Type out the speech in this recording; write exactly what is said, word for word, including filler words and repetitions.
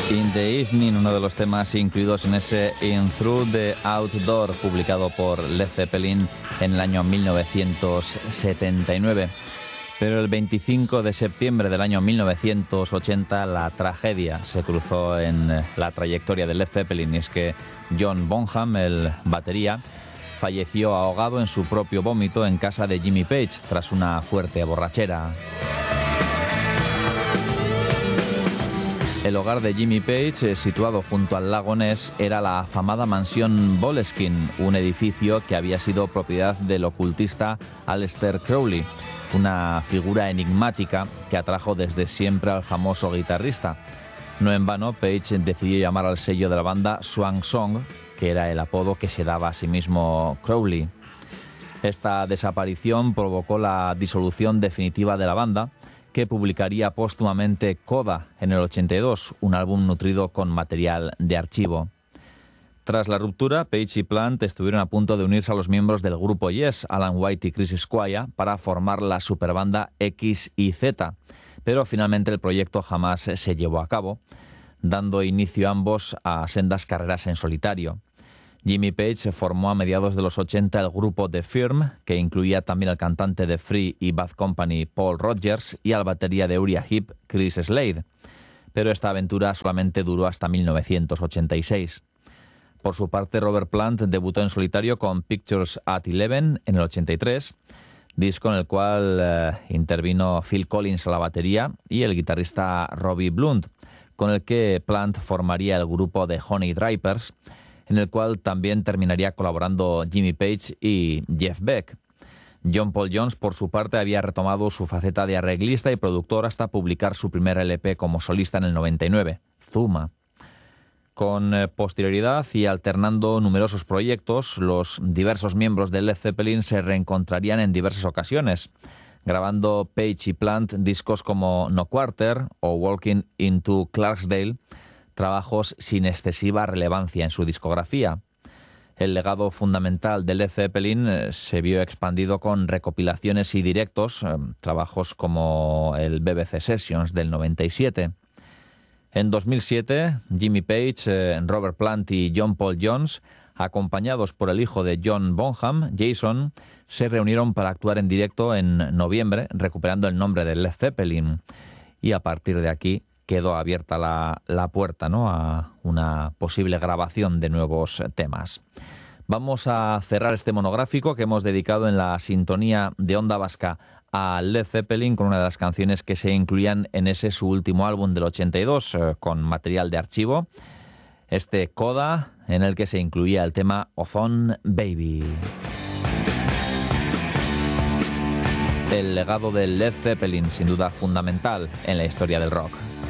In the Evening, uno de los temas incluidos en ese In Through the Outdoor, publicado por Led Zeppelin en el año mil novecientos setenta y nueve. Pero el veinticinco de septiembre del año mil novecientos ochenta la tragedia se cruzó en la trayectoria de Led Zeppelin, y es que John Bonham, el batería, falleció ahogado en su propio vómito en casa de Jimmy Page tras una fuerte borrachera. El hogar de Jimmy Page, situado junto al lago Ness, era la afamada mansión Boleskine, un edificio que había sido propiedad del ocultista Aleister Crowley, una figura enigmática que atrajo desde siempre al famoso guitarrista. No en vano, Page decidió llamar al sello de la banda Swan Song, que era el apodo que se daba a sí mismo Crowley. Esta desaparición provocó la disolución definitiva de la banda, que publicaría póstumamente Coda en el ochenta y dos, un álbum nutrido con material de archivo. Tras la ruptura, Page y Plant estuvieron a punto de unirse a los miembros del grupo Yes, Alan White y Chris Squire, para formar la superbanda X y Z, pero finalmente el proyecto jamás se llevó a cabo, dando inicio ambos a sendas carreras en solitario. Jimmy Page formó a mediados de los ochenta el grupo The Firm, que incluía también al cantante de Free y Bad Company Paul Rodgers y al batería de Uriah Heep Chris Slade. Pero esta aventura solamente duró hasta mil novecientos ochenta y seis. Por su parte, Robert Plant debutó en solitario con Pictures at Eleven en el ochenta y tres, disco en el cual eh, intervino Phil Collins a la batería y el guitarrista Robbie Blunt, con el que Plant formaría el grupo de Honey Drippers, en el cual también terminaría colaborando Jimmy Page y Jeff Beck. John Paul Jones, por su parte, había retomado su faceta de arreglista y productor hasta publicar su primer L P como solista en el noventa y nueve, Zuma. Con posterioridad y alternando numerosos proyectos, los diversos miembros de Led Zeppelin se reencontrarían en diversas ocasiones, grabando Page y Plant discos como No Quarter o Walking into Clarksdale, trabajos sin excesiva relevancia en su discografía. El legado fundamental de Led Zeppelin eh, se vio expandido con recopilaciones y directos, eh, trabajos como el B B C Sessions del noventa y siete. En dos mil siete, Jimmy Page, eh, Robert Plant y John Paul Jones, acompañados por el hijo de John Bonham, Jason, se reunieron para actuar en directo en noviembre, recuperando el nombre de Led Zeppelin. Y a partir de aquí quedó abierta la, la puerta, ¿no?, a una posible grabación de nuevos temas. Vamos a cerrar este monográfico que hemos dedicado en la sintonía de Onda Vasca a Led Zeppelin con una de las canciones que se incluían en ese su último álbum del ochenta y dos, eh, con material de archivo, este Coda, en el que se incluía el tema Ozone Baby. El legado de Led Zeppelin, sin duda fundamental en la historia del rock.